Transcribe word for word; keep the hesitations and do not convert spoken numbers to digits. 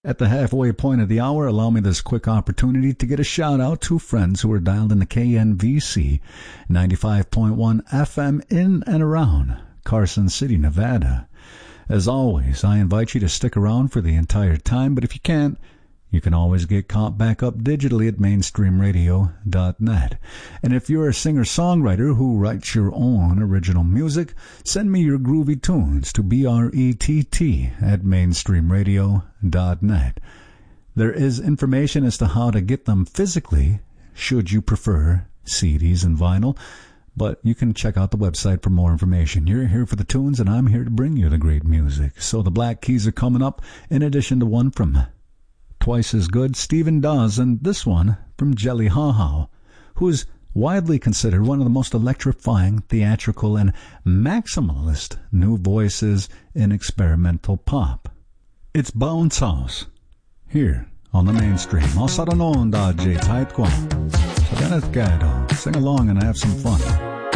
At the halfway point of the hour, allow me this quick opportunity to get a shout-out to friends who are dialed in the K N V C ninety-five point one F M in and around Carson City, Nevada. As always, I invite you to stick around for the entire time, but if you can't, you can always get caught back up digitally at mainstream radio dot net. And if you're a singer-songwriter who writes your own original music, send me your groovy tunes to B R E T T at mainstream radio dot net. There is information as to how to get them physically, should you prefer C Ds and vinyl, but you can check out the website for more information. You're here for the tunes, and I'm here to bring you the great music. So the Black Keys are coming up, in addition to one from Twice as Good, Stephen Dawes, and this one from Jelly Haw Haw, who is widely considered one of the most electrifying, theatrical, and maximalist new voices in experimental pop. It's Bounce House, here on the mainstream. Ho sarò non da J Type Qua. So then it's Gado. Sing along and have some fun.